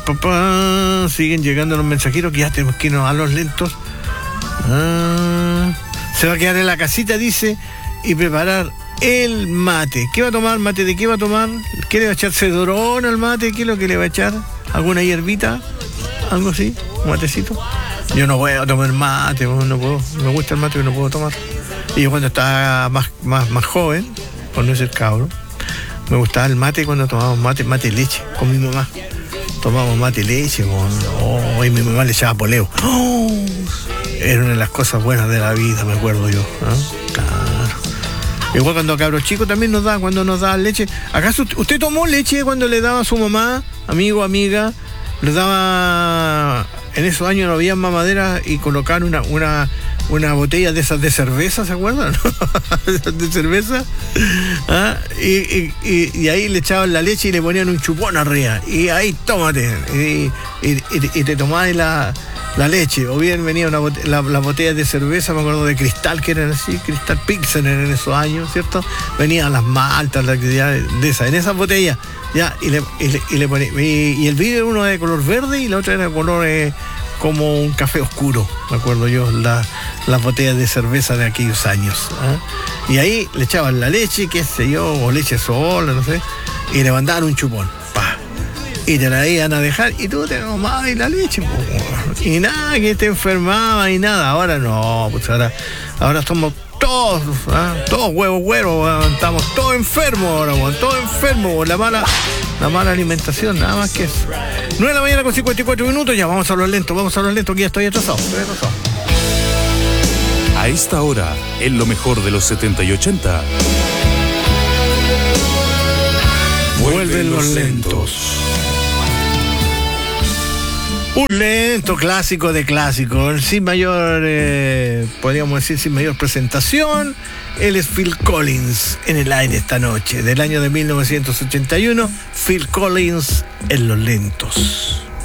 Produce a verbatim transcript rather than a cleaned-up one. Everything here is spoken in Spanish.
Papá, siguen llegando los mensajeros que ya tenemos que irnos a los lentos. Ah, se va a quedar en la casita, dice, y preparar el mate. ¿Qué va a tomar? ¿Mate de qué va a tomar? ¿Qué le va a echar? ¿Cedrón al mate? ¿Qué es lo que le va a echar? ¿Alguna hierbita? ¿Algo así? ¿Un matecito? Yo no puedo tomar mate, no puedo. Me gusta el mate, pero no puedo tomar. Y yo cuando estaba más, más, más joven, por no ser cabro, me gustaba el mate cuando tomábamos mate, mate y leche con mi mamá. Tomábamos mate y leche, con, oh, y mi mamá le echaba poleo. Oh, era una de las cosas buenas de la vida, me acuerdo yo. ¿Eh? Claro. Igual cuando cabros chicos también nos da, cuando nos da leche. ¿Acaso usted tomó leche cuando le daba a su mamá, amigo, amiga? Le daba, en esos años no había mamaderas y colocaban una, una, una botella de esas de cerveza, ¿se acuerdan? de cerveza. ¿Ah? Y, y, y, y ahí le echaban la leche y le ponían un chupón arriba. Y ahí tómate. Y, y, y, y te tomabas la, la leche. O bien venía una bote, la, la botella de cerveza, me acuerdo de Cristal, que eran así, Cristal Pilsen en esos años, ¿cierto? Venían las maltas, la actividad de esas, en esas botellas. Ya, y le, y le, y le ponía, y, y el vidrio uno era de color verde y la otra era de color eh, como un café oscuro, me acuerdo yo, la, las botellas de cerveza de aquellos años. ¿Eh? Y ahí le echaban la leche, qué sé yo, o leche sola, no sé, y le mandaban un chupón, pa, y te la iban a dejar, y tú te tomabas la leche, po, y nada, que te enfermaba y nada. Ahora no, pues ahora, ahora somos todos, ¿eh? todos huevos huevos, ¿eh? Estamos todos enfermos ahora, ¿eh? todos enfermos, la mala, la mala alimentación, nada más que eso. nueve de la mañana con cincuenta y cuatro minutos, ya vamos a hablar lento, vamos a hablar lento, que ya estoy atrasado, estoy atrasado. A esta hora, en lo mejor de los setenta y ochenta, vuelven los lentos. Un lento clásico de clásicos, sin mayor, eh, podríamos decir, sin mayor presentación. Él es Phil Collins en el aire esta noche, del año de mil novecientos ochenta y uno. Phil Collins en los lentos.